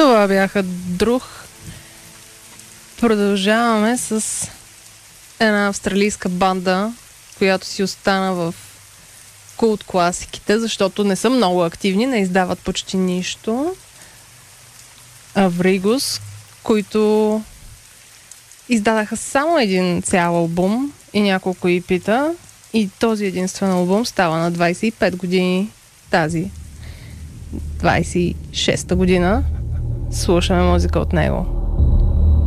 Това бяха Друг. Продължаваме с една австралийска банда, която си остана в култ класиките, защото не са много активни, не издават почти нищо. Авригус, които издадаха само един цял албум и няколко ипита, и този единствен албум става на 25 години тази 26-та година. Слушаме музика от него.